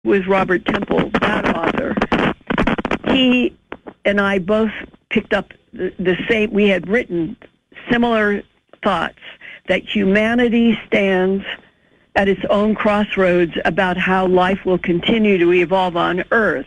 with Robert Temple, that author. He and I both picked up the same, we had written similar thoughts, that humanity stands at its own crossroads about how life will continue to evolve on Earth,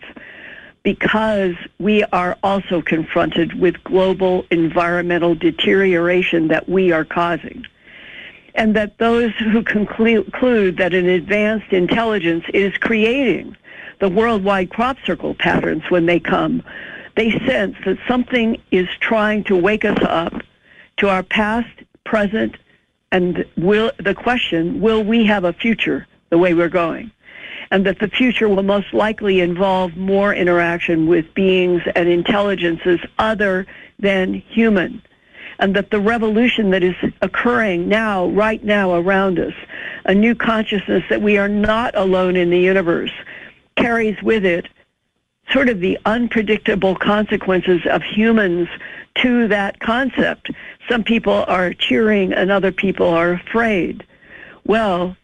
because we are also confronted with global environmental deterioration that we are causing. And that those who conclude that an advanced intelligence is creating the worldwide crop circle patterns when they come, they sense that something is trying to wake us up to our past, present, and the question, will we have a future the way we're going? And that the future will most likely involve more interaction with beings and intelligences other than human. And that the revolution that is occurring now, right now around us, a new consciousness that we are not alone in the universe, carries with it sort of the unpredictable consequences of humans to that concept. Some people are cheering and other people are afraid. Well,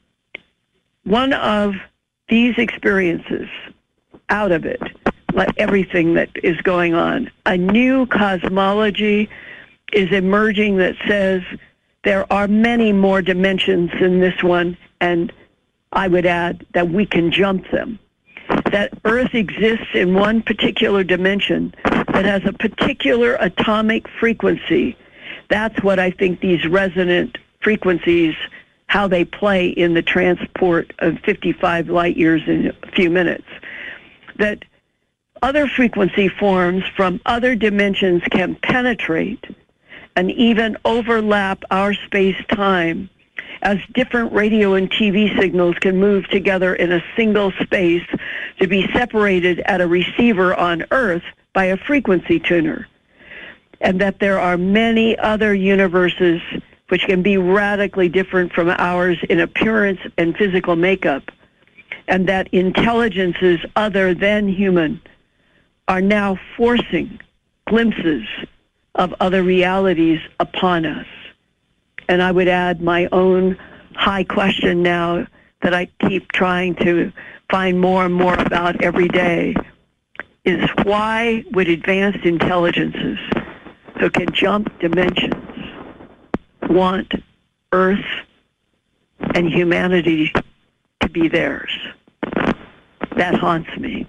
one of these experiences out of it, like everything that is going on, a new cosmology is emerging that says there are many more dimensions in this one, and I would add that we can jump them. That Earth exists in one particular dimension that has a particular atomic frequency. That's what I think these resonant frequencies, how they play in the transport of 55 light years in a few minutes. That other frequency forms from other dimensions can penetrate and even overlap our space-time, as different radio and TV signals can move together in a single space to be separated at a receiver on Earth by a frequency tuner. And that there are many other universes which can be radically different from ours in appearance and physical makeup, and that intelligences other than human are now forcing glimpses of other realities upon us. And I would add my own high question now that I keep trying to find more and more about every day is, why would advanced intelligences who can jump dimensions want Earth and humanity to be theirs? That haunts me.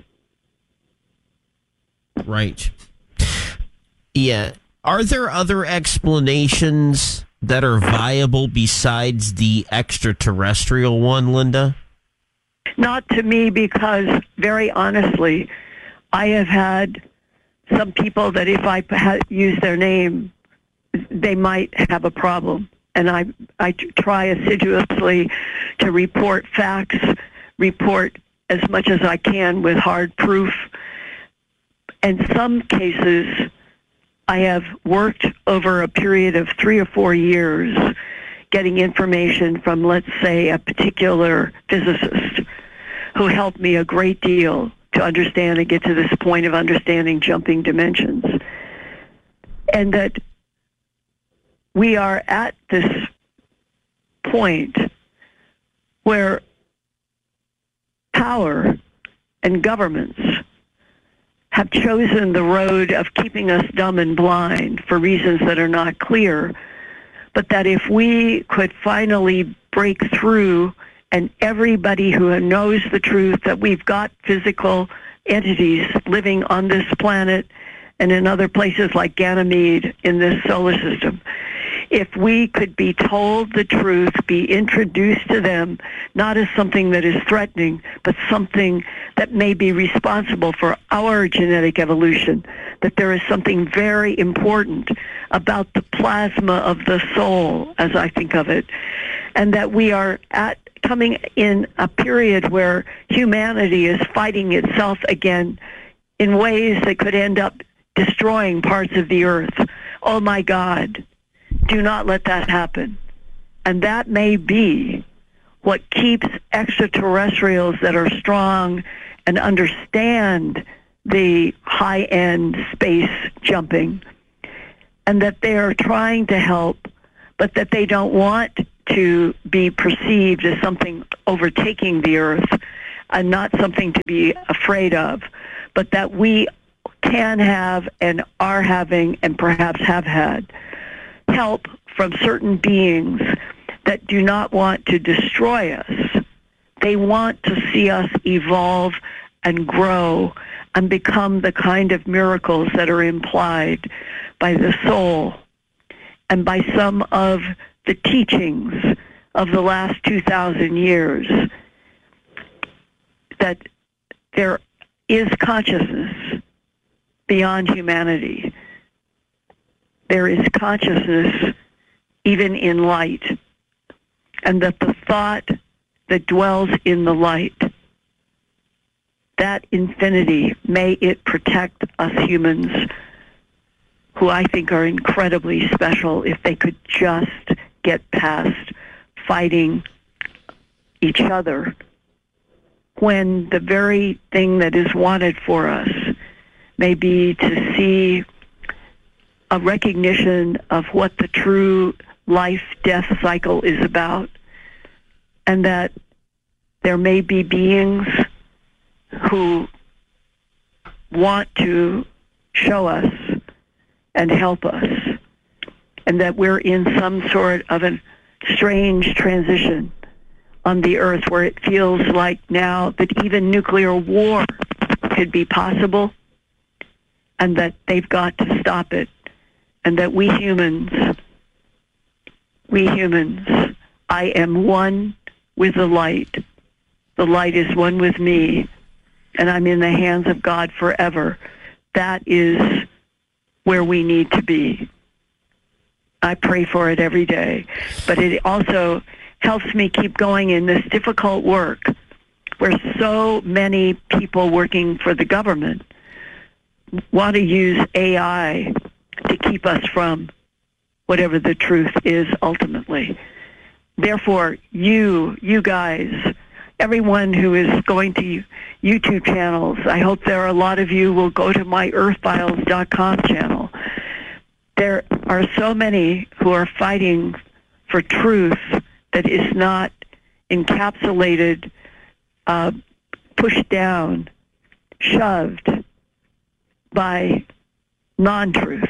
Right. Yeah. Are there other explanations that are viable besides the extraterrestrial one, Linda? Not to me, because very honestly, I have had some people that if I use their name, they might have a problem. And I try assiduously to report facts, report as much as I can with hard proof. In some cases, I have worked over a period of 3 or 4 years getting information from, let's say, a particular physicist who helped me a great deal to understand and get to this point of understanding jumping dimensions. And that we are at this point where power and governments have chosen the road of keeping us dumb and blind for reasons that are not clear, but that if we could finally break through, and everybody who knows the truth that we've got physical entities living on this planet and in other places like Ganymede in this solar system, if we could be told the truth, be introduced to them, not as something that is threatening, but something that may be responsible for our genetic evolution, that there is something very important about the plasma of the soul, as I think of it, and that we are coming in a period where humanity is fighting itself again in ways that could end up destroying parts of the earth. Oh my God. Do not let that happen. And that may be what keeps extraterrestrials that are strong and understand the high-end space jumping, and that they are trying to help, but that they don't want to be perceived as something overtaking the earth, and not something to be afraid of, but that we can have and are having and perhaps have had help from certain beings that do not want to destroy us. They want to see us evolve and grow and become the kind of miracles that are implied by the soul and by some of the teachings of the last 2,000 years, that there is consciousness beyond humanity. There is consciousness even in light, and that the thought that dwells in the light, that infinity, may it protect us humans, who I think are incredibly special, if they could just get past fighting each other, when the very thing that is wanted for us may be to see a recognition of what the true life-death cycle is about, and that there may be beings who want to show us and help us, and that we're in some sort of a strange transition on the earth where it feels like now that even nuclear war could be possible, and that they've got to stop it, and that we humans, I am one with the light. The light is one with me, and I'm in the hands of God forever. That is where we need to be. I pray for it every day, but it also helps me keep going in this difficult work where so many people working for the government want to use AI to keep us from whatever the truth is ultimately. Therefore, you guys, everyone who is going to YouTube channels, I hope there are a lot of you will go to my earthfiles.com channel. There are so many who are fighting for truth that is not encapsulated, pushed down, shoved by non-truth,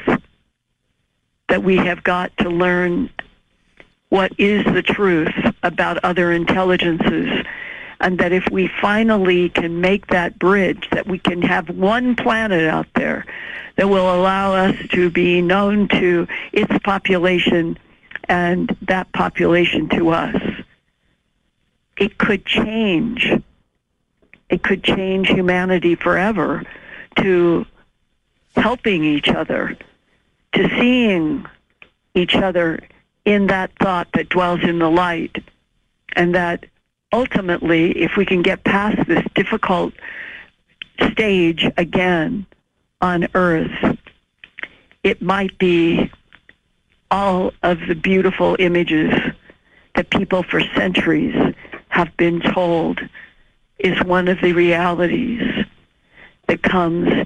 that we have got to learn what is the truth about other intelligences, and that if we finally can make that bridge, that we can have one planet out there that will allow us to be known to its population and that population to us, it could change. It could change humanity forever, to helping each other, to seeing each other in that thought that dwells in the light, and that ultimately, if we can get past this difficult stage again on Earth, it might be all of the beautiful images that people for centuries have been told is one of the realities that comes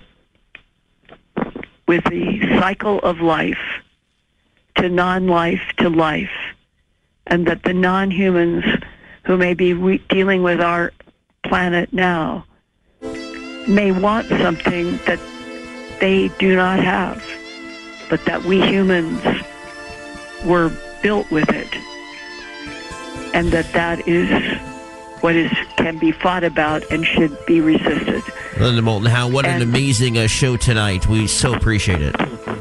with the cycle of life to non-life to life, and that the non-humans who may be dealing with our planet now may want something that they do not have, but that we humans were built with it, and that is what can be fought about and should be resisted. Linda Moulton Howe, what an amazing show tonight. We so appreciate it.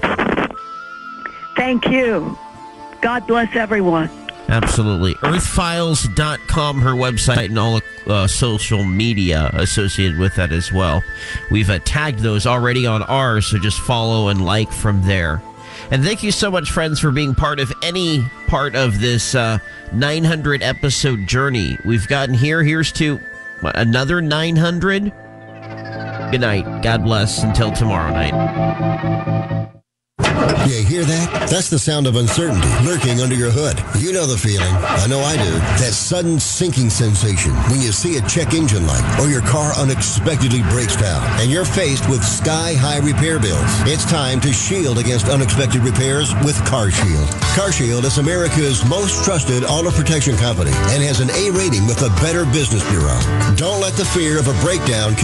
Thank you. God bless everyone. Absolutely. Earthfiles.com, her website, and all social media associated with that as well. We've tagged those already on ours, so just follow and like from there. And thank you so much, friends, for being part of any part of this 900-episode journey we've gotten here. Here's to another 900. Good night. God bless. Until tomorrow night. You hear that? That's the sound of uncertainty lurking under your hood. You know the feeling. I know I do. That sudden sinking sensation when you see a check engine light or your car unexpectedly breaks down and you're faced with sky-high repair bills. It's time to shield against unexpected repairs with CarShield. CarShield is America's most trusted auto protection company and has an A rating with the Better Business Bureau. Don't let the fear of a breakdown